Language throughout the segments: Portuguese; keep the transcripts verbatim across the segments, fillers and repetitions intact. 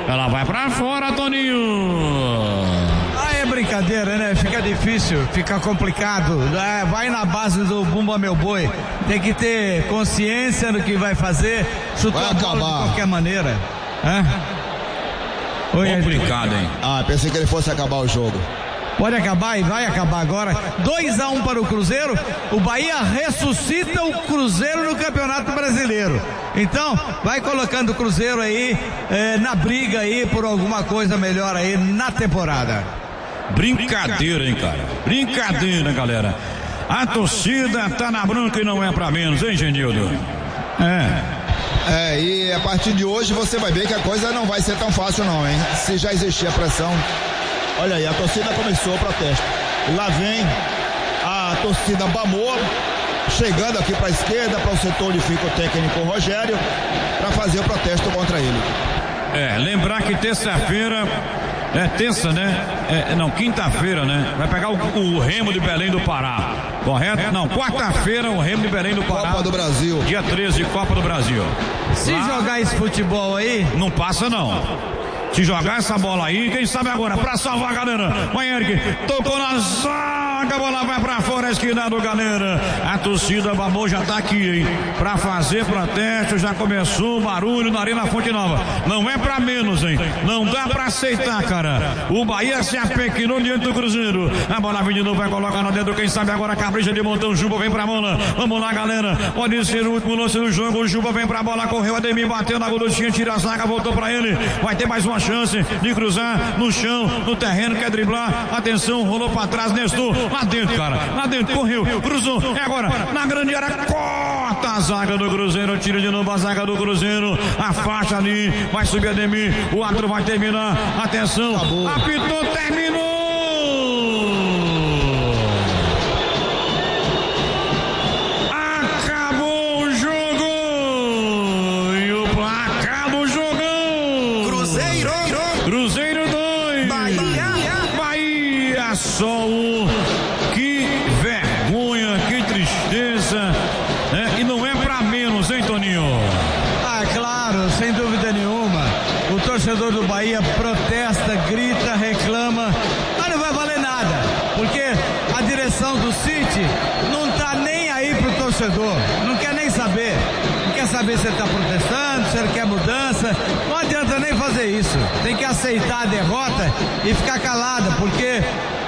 ela vai pra fora, Toninho. Ah, é brincadeira, né? Fica difícil, fica complicado. É, vai na base do bumba meu boi. Tem que ter consciência do que vai fazer. Chutar a bola de qualquer maneira. É? Oi, complicado, hein? Ah, pensei que ele fosse acabar o jogo. Pode acabar e vai acabar agora. dois a um para o Cruzeiro. O Bahia ressuscita o Cruzeiro no Campeonato Brasileiro. Então, vai colocando o Cruzeiro aí eh, na briga aí por alguma coisa melhor aí na temporada. Brincadeira, hein, cara? Brincadeira, galera. A torcida tá na bronca e não é pra menos, hein, Genildo? É. É, e a partir de hoje você vai ver que a coisa não vai ser tão fácil não, hein? Se já existia pressão. Olha aí, a torcida começou o protesto. Lá vem a torcida Bamor, chegando aqui para a esquerda, para o setor onde fica o técnico Rogério, para fazer o protesto contra ele. É, lembrar que terça-feira, é terça, né? É, não, quinta-feira, né? Vai pegar o, o Remo de Belém do Pará, correto? Não, quarta-feira o Remo de Belém do Pará. Copa do Brasil. Dia treze, Copa do Brasil. Se Lá, jogar esse futebol aí... Não passa, não. Se jogar essa bola aí, quem sabe agora, pra salvar a galera. Vai, Eric, tocou na zaga, a bola vai pra fora, a esquina do galera. A torcida Bamor já tá aqui, hein? Pra fazer protesto, já começou o barulho na Arena Fonte Nova. Não é pra menos, hein? Não dá pra aceitar, cara. O Bahia se apequinou diante do Cruzeiro. A bola vem de novo, vai colocar no dedo, quem sabe agora, Capricha de montão, Juba vem pra bola. Vamos lá, galera. Pode ser o último lance do jogo, o Juba vem pra bola, correu, Ademir bateu na goduchinha, tira a zaga, voltou pra ele. Vai ter mais uma chance de cruzar no chão, no terreno, quer driblar, atenção, rolou pra trás, Nestor, lá dentro, cara, lá dentro, correu, cruzou, é agora, na grande área, corta a zaga do Cruzeiro, tira de novo a zaga do Cruzeiro, a faixa ali, vai subir Ademir, o árbitro vai terminar, atenção, acabou. Apitou, terminou! Só um, que vergonha, que tristeza, né? E não é pra menos, hein, Toninho? Ah, claro, sem dúvida nenhuma. O torcedor do Bahia protesta, grita, reclama, mas não vai valer nada, porque a direção do City não tá nem aí pro torcedor, não quer nem saber. Não quer saber se ele tá protestando, se ele quer mudança, não adianta nem fazer isso. Tem que aceitar a derrota e ficar calada, porque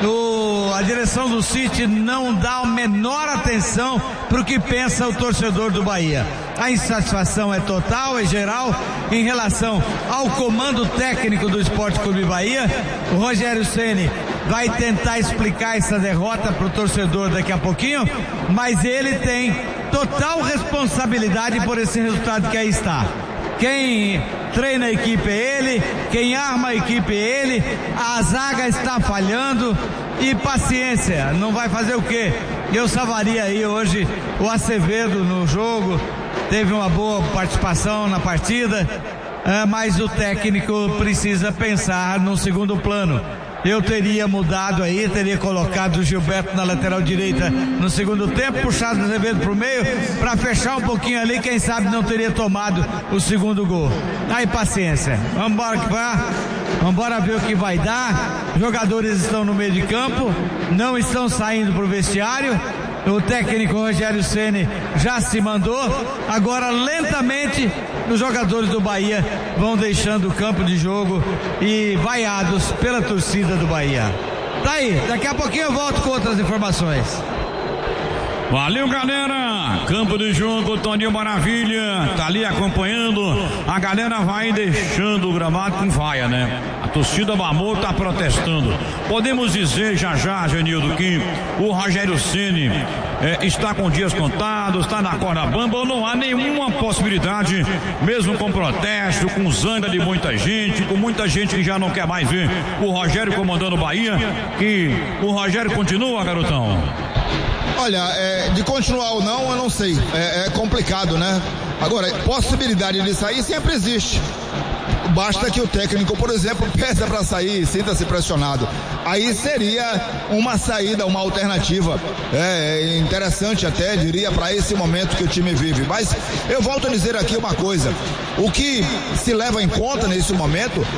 O, a direção do City não dá a menor atenção para o que pensa o torcedor do Bahia. A insatisfação é total, é geral, em relação ao comando técnico do Sport Clube Bahia. O Rogério Ceni vai tentar explicar essa derrota para o torcedor daqui a pouquinho, mas ele tem total responsabilidade por esse resultado que aí está. Quem treina a equipe é ele, quem arma a equipe é ele, a zaga está falhando e paciência, não vai fazer o quê? Eu salvaria aí hoje o Acevedo no jogo, teve uma boa participação na partida, mas o técnico precisa pensar no segundo plano. Eu teria mudado aí, teria colocado o Gilberto na lateral direita no segundo tempo, puxado o Azevedo pro meio, para fechar um pouquinho ali, quem sabe não teria tomado o segundo gol. Aí paciência, vamos embora que vá, vamos embora ver o que vai dar. Jogadores estão no meio de campo, não estão saindo pro vestiário. O técnico Rogério Ceni já se mandou, agora lentamente os jogadores do Bahia vão deixando o campo de jogo e vaiados pela torcida do Bahia. Tá aí, daqui a pouquinho eu volto com outras informações. Valeu, galera, campo de jogo, Toninho Maravilha tá ali acompanhando, a galera vai deixando o gramado com vaia, né? A torcida Bamor tá protestando. Podemos dizer já já, Genildo, que o Rogério Ceni é, está com dias contados, está na corda bamba, ou não há nenhuma possibilidade, mesmo com protesto, com zanga de muita gente, com muita gente que já não quer mais ver o Rogério comandando o Bahia, que o Rogério continua, garotão? Olha, é, de continuar ou não, eu não sei. É, é complicado, né? Agora, possibilidade de sair sempre existe. Basta que o técnico, por exemplo, peça para sair e sinta-se pressionado. Aí seria uma saída, uma alternativa. É interessante até, diria, para esse momento que o time vive. Mas eu volto a dizer aqui uma coisa. O que se leva em conta nesse momento